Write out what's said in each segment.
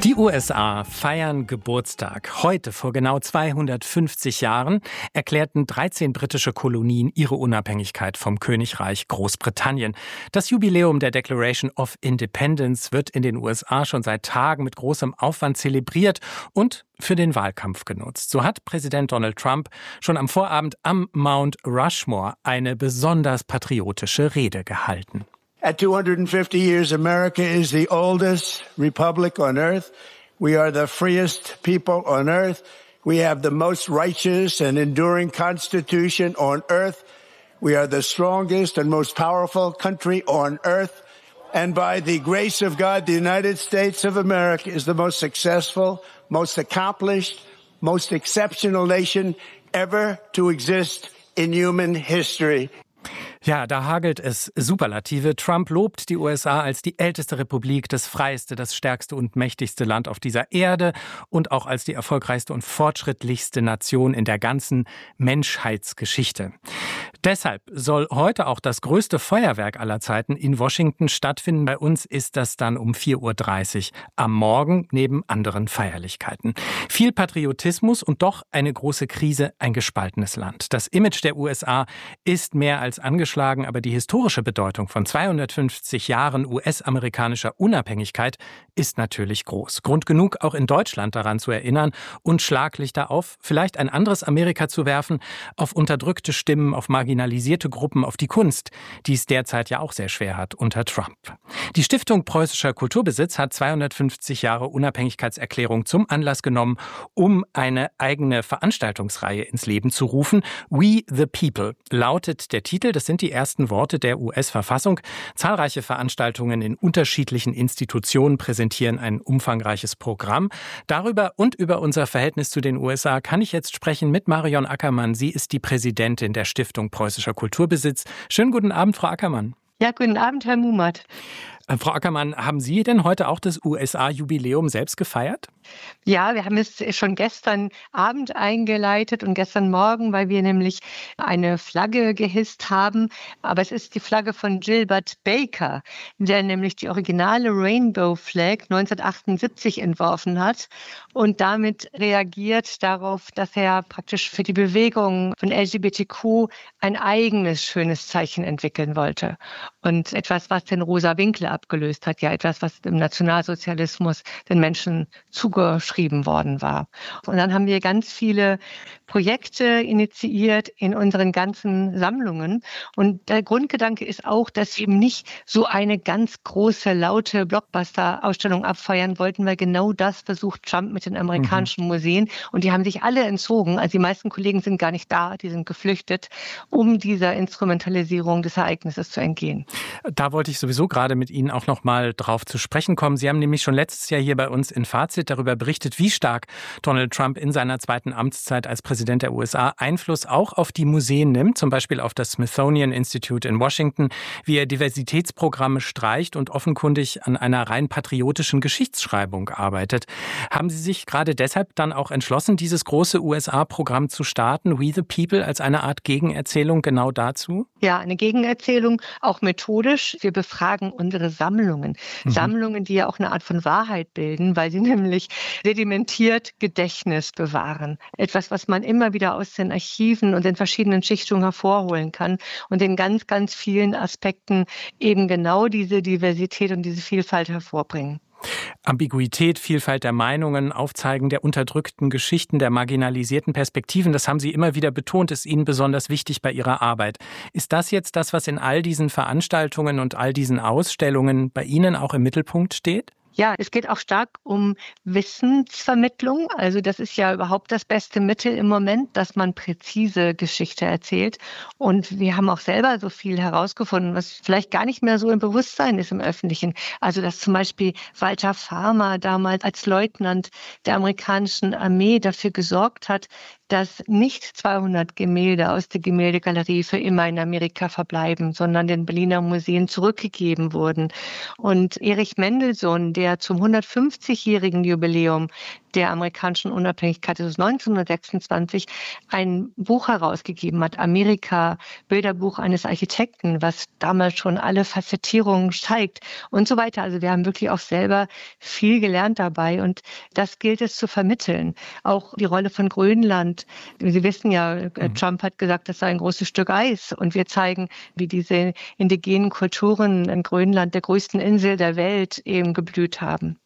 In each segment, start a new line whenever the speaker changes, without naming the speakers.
Die USA feiern Geburtstag. Heute, vor genau 250 Jahren, erklärten 13 britische Kolonien ihre Unabhängigkeit vom Königreich Großbritannien. Das Jubiläum der Declaration of Independence wird in den USA schon seit Tagen mit großem Aufwand zelebriert und für den Wahlkampf genutzt. So hat Präsident Donald Trump schon am Vorabend am Mount Rushmore eine besonders patriotische Rede gehalten.
At 250 years, America is the oldest republic on earth. We are the freest people on earth. We have the most righteous and enduring constitution on earth. We are the strongest and most powerful country on earth. And by the grace of God, the United States of America is the most successful, most accomplished, most exceptional nation ever to exist in human history.
Ja, da hagelt es Superlative. Trump lobt die USA als die älteste Republik, das freieste, das stärkste und mächtigste Land auf dieser Erde und auch als die erfolgreichste und fortschrittlichste Nation in der ganzen Menschheitsgeschichte. Deshalb soll heute auch das größte Feuerwerk aller Zeiten in Washington stattfinden. Bei uns ist das dann um 4:30 Uhr am Morgen neben anderen Feierlichkeiten. Viel Patriotismus und doch eine große Krise, ein gespaltenes Land. Das Image der USA ist mehr als angeschlagen, aber die historische Bedeutung von 250 Jahren US-amerikanischer Unabhängigkeit ist natürlich groß. Grund genug, auch in Deutschland daran zu erinnern und Schlaglichter auf vielleicht ein anderes Amerika zu werfen, auf unterdrückte Stimmen, auf marginalisierte Gruppen, auf die Kunst, die es derzeit ja auch sehr schwer hat unter Trump. Die Stiftung Preußischer Kulturbesitz hat 250 Jahre Unabhängigkeitserklärung zum Anlass genommen, um eine eigene Veranstaltungsreihe ins Leben zu rufen. We the People lautet der Titel. Das sind die ersten Worte der US-Verfassung. Zahlreiche Veranstaltungen in unterschiedlichen Institutionen präsentieren ein umfangreiches Programm. Darüber und über unser Verhältnis zu den USA kann ich jetzt sprechen mit Marion Ackermann. Sie ist die Präsidentin der Stiftung Preußischer Kulturbesitz. Schönen guten Abend, Frau Ackermann.
Ja, guten Abend, Herr Mumat.
Frau Ackermann, haben Sie denn heute auch das USA-Jubiläum selbst gefeiert?
Ja, wir haben es schon gestern Abend eingeleitet und gestern Morgen, weil wir nämlich eine Flagge gehisst haben. Aber es ist die Flagge von Gilbert Baker, der nämlich die originale Rainbow Flag 1978 entworfen hat und damit reagiert darauf, dass er praktisch für die Bewegung von LGBTQ ein eigenes schönes Zeichen entwickeln wollte. Und etwas, was den Rosa Winkler abgelöst hat, ja etwas, was im Nationalsozialismus den Menschen zugeschrieben worden war. Und dann haben wir ganz viele Projekte initiiert in unseren ganzen Sammlungen. Und der Grundgedanke ist auch, dass wir eben nicht so eine ganz große, laute Blockbuster-Ausstellung abfeiern wollten, weil genau das versucht Trump mit den amerikanischen Museen. Und die haben sich alle entzogen. Also die meisten Kollegen sind gar nicht da, die sind geflüchtet, um dieser Instrumentalisierung des Ereignisses zu entgehen.
Da wollte ich sowieso gerade mit Ihnen auch noch mal drauf zu sprechen kommen. Sie haben nämlich schon letztes Jahr hier bei uns in Fazit darüber berichtet, wie stark Donald Trump in seiner zweiten Amtszeit als Präsident der USA Einfluss auch auf die Museen nimmt, zum Beispiel auf das Smithsonian Institute in Washington, wie er Diversitätsprogramme streicht und offenkundig an einer rein patriotischen Geschichtsschreibung arbeitet. Haben Sie sich gerade deshalb dann auch entschlossen, dieses große USA-Programm zu starten, We the People, als eine Art Gegenerzählung genau dazu?
Ja, eine Gegenerzählung, auch methodisch. Wir befragen unsere Sammlungen. Sammlungen, die ja auch eine Art von Wahrheit bilden, weil sie nämlich sedimentiert Gedächtnis bewahren. Etwas, was man immer wieder aus den Archiven und den verschiedenen Schichtungen hervorholen kann und in ganz, ganz vielen Aspekten eben genau diese Diversität und diese Vielfalt hervorbringen.
Ambiguität, Vielfalt der Meinungen, Aufzeigen der unterdrückten Geschichten, der marginalisierten Perspektiven, das haben Sie immer wieder betont, ist Ihnen besonders wichtig bei Ihrer Arbeit. Ist das jetzt das, was in all diesen Veranstaltungen und all diesen Ausstellungen bei Ihnen auch im Mittelpunkt steht?
Ja, es geht auch stark um Wissensvermittlung. Also das ist ja überhaupt das beste Mittel im Moment, dass man präzise Geschichte erzählt. Und wir haben auch selber so viel herausgefunden, was vielleicht gar nicht mehr so im Bewusstsein ist im Öffentlichen. Also dass zum Beispiel Walter Farmer damals als Leutnant der amerikanischen Armee dafür gesorgt hat, dass nicht 200 Gemälde aus der Gemäldegalerie für immer in Amerika verbleiben, sondern den Berliner Museen zurückgegeben wurden. Und Erich Mendelsohn, der zum 150-jährigen Jubiläum der amerikanischen Unabhängigkeit, das ist 1926, ein Buch herausgegeben hat, Amerika, Bilderbuch eines Architekten, was damals schon alle Facettierungen zeigt und so weiter. Also wir haben wirklich auch selber viel gelernt dabei und das gilt es zu vermitteln. Auch die Rolle von Grönland. Sie wissen ja, Trump hat gesagt, das sei ein großes Stück Eis und wir zeigen, wie diese indigenen Kulturen in Grönland, der größten Insel der Welt, eben geblüht haben.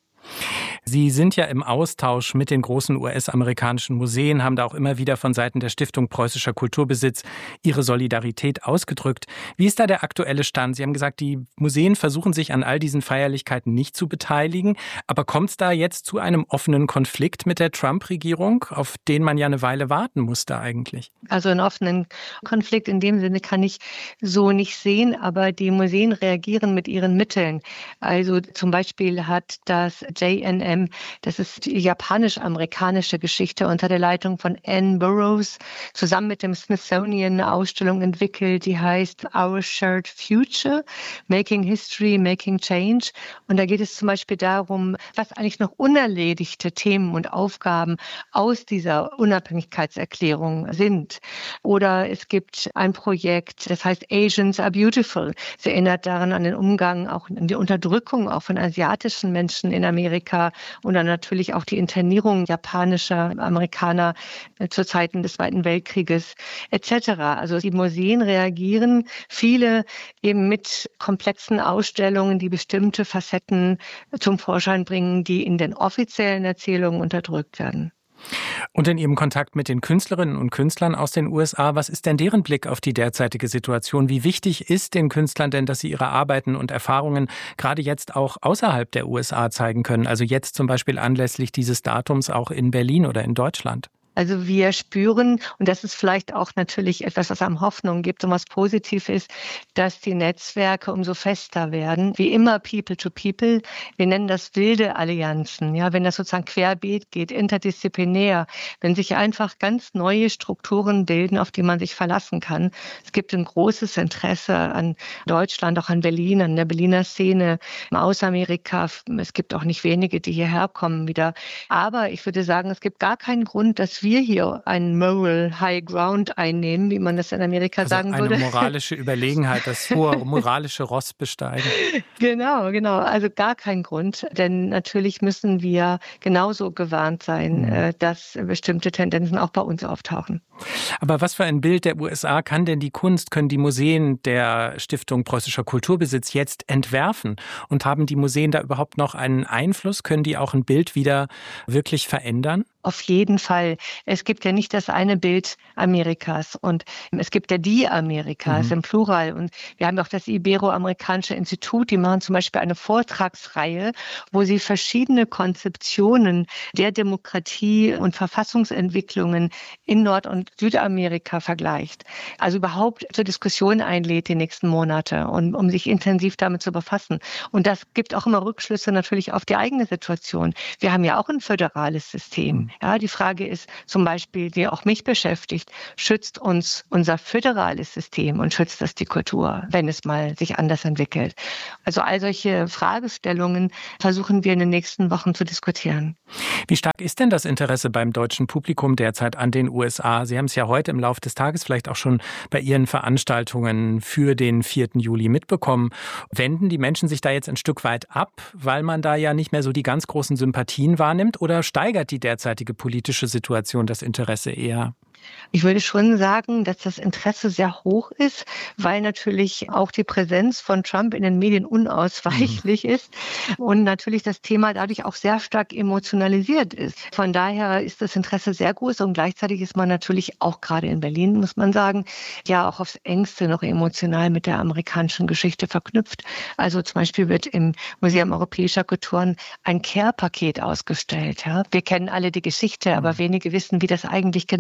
Sie sind ja im Austausch mit den großen US-amerikanischen Museen, haben da auch immer wieder von Seiten der Stiftung Preußischer Kulturbesitz Ihre Solidarität ausgedrückt. Wie ist da der aktuelle Stand? Sie haben gesagt, die Museen versuchen sich an all diesen Feierlichkeiten nicht zu beteiligen. Aber kommt es da jetzt zu einem offenen Konflikt mit der Trump-Regierung, auf den man ja eine Weile warten musste eigentlich?
Also einen offenen Konflikt in dem Sinne kann ich so nicht sehen, aber die Museen reagieren mit ihren Mitteln. Also zum Beispiel hat das JNM, das ist die japanisch-amerikanische Geschichte unter der Leitung von Anne Burroughs, zusammen mit dem Smithsonian eine Ausstellung entwickelt, die heißt Our Shared Future, Making History, Making Change. Und da geht es zum Beispiel darum, was eigentlich noch unerledigte Themen und Aufgaben aus dieser Unabhängigkeitserklärung sind. Oder es gibt ein Projekt, das heißt Asians are Beautiful. Es erinnert daran an den Umgang, auch an die Unterdrückung auch von asiatischen Menschen in Amerika und dann natürlich auch die Internierung japanischer Amerikaner zu Zeiten des Zweiten Weltkrieges etc. Also die Museen reagieren, viele eben mit komplexen Ausstellungen, die bestimmte Facetten zum Vorschein bringen, die in den offiziellen Erzählungen unterdrückt werden.
Und in Ihrem Kontakt mit den Künstlerinnen und Künstlern aus den USA, was ist denn deren Blick auf die derzeitige Situation? Wie wichtig ist den Künstlern denn, dass sie ihre Arbeiten und Erfahrungen gerade jetzt auch außerhalb der USA zeigen können? Also jetzt zum Beispiel anlässlich dieses Datums auch in Berlin oder in Deutschland?
Also wir spüren, und das ist vielleicht auch natürlich etwas, was einem Hoffnung gibt und was positiv ist, dass die Netzwerke umso fester werden. Wie immer People to People. Wir nennen das wilde Allianzen. Ja, wenn das sozusagen querbeet geht, interdisziplinär, wenn sich einfach ganz neue Strukturen bilden, auf die man sich verlassen kann. Es gibt ein großes Interesse an Deutschland, auch an Berlin, an der Berliner Szene, aus Amerika. Es gibt auch nicht wenige, die hierher kommen wieder. Aber ich würde sagen, es gibt gar keinen Grund, dass wir hier einen Moral High Ground einnehmen, wie man das in Amerika sagen würde.
Eine moralische Überlegenheit, das hohe moralische Ross besteigen.
Genau. Also gar kein Grund, denn natürlich müssen wir genauso gewarnt sein, dass bestimmte Tendenzen auch bei uns auftauchen.
Aber was für ein Bild der USA kann denn die Kunst, können die Museen der Stiftung Preußischer Kulturbesitz jetzt entwerfen? Und haben die Museen da überhaupt noch einen Einfluss? Können die auch ein Bild wieder wirklich verändern?
Auf jeden Fall. Es gibt ja nicht das eine Bild Amerikas und es gibt ja die Amerikas im Plural. Und wir haben auch das Ibero-Amerikanische Institut, die machen zum Beispiel eine Vortragsreihe, wo sie verschiedene Konzeptionen der Demokratie und Verfassungsentwicklungen in Nord- und Südamerika vergleicht. Also überhaupt zur Diskussion einlädt die nächsten Monate, und um sich intensiv damit zu befassen. Und das gibt auch immer Rückschlüsse natürlich auf die eigene Situation. Wir haben ja auch ein föderales System. Ja, die Frage ist zum Beispiel, die auch mich beschäftigt, schützt uns unser föderales System und schützt das die Kultur, wenn es mal sich anders entwickelt? Also all solche Fragestellungen versuchen wir in den nächsten Wochen zu diskutieren.
Wie stark ist denn das Interesse beim deutschen Publikum derzeit an den USA? Sie haben es ja heute im Laufe des Tages vielleicht auch schon bei Ihren Veranstaltungen für den 4. Juli mitbekommen. Wenden die Menschen sich da jetzt ein Stück weit ab, weil man da ja nicht mehr so die ganz großen Sympathien wahrnimmt, oder steigert die derzeitige politische Situation das Interesse eher?
Ich würde schon sagen, dass das Interesse sehr hoch ist, weil natürlich auch die Präsenz von Trump in den Medien unausweichlich ist und natürlich das Thema dadurch auch sehr stark emotionalisiert ist. Von daher ist das Interesse sehr groß und gleichzeitig ist man natürlich auch gerade in Berlin, muss man sagen, ja auch aufs Engste noch emotional mit der amerikanischen Geschichte verknüpft. Also zum Beispiel wird im Museum Europäischer Kulturen ein Care-Paket ausgestellt. Ja? Wir kennen alle die Geschichte, aber wenige wissen, wie das eigentlich genau aussah.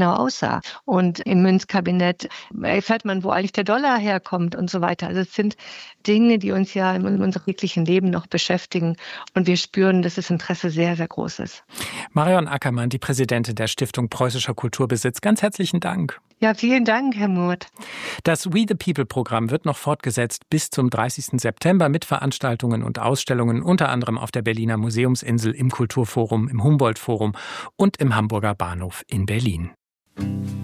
da. Und im Münzkabinett erfährt man, wo eigentlich der Dollar herkommt und so weiter. Also es sind Dinge, die uns ja in unserem täglichen Leben noch beschäftigen. Und wir spüren, dass das Interesse sehr, sehr groß ist.
Marion Ackermann, die Präsidentin der Stiftung Preußischer Kulturbesitz. Ganz herzlichen Dank.
Ja, vielen Dank, Herr Murt.
Das We the People-Programm wird noch fortgesetzt bis zum 30. September mit Veranstaltungen und Ausstellungen, unter anderem auf der Berliner Museumsinsel, im Kulturforum, im Humboldt-Forum und im Hamburger Bahnhof in Berlin.